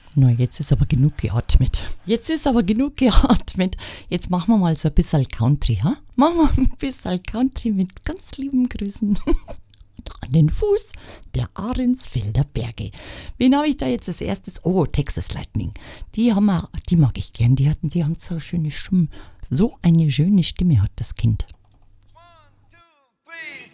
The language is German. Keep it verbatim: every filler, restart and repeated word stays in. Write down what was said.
Na, jetzt ist aber genug geatmet. Jetzt ist aber genug geatmet. Jetzt machen wir mal so ein bisschen Country, ha? Machen wir ein bisschen Country mit ganz lieben Grüßen. An den Fuß der Ahrensfelder Berge. Wen habe ich da jetzt als erstes? Oh, Texas Lightning. Die haben wir, die mag ich gern. Die hatten, die haben so eine schöne Stimme. So eine schöne Stimme hat das Kind.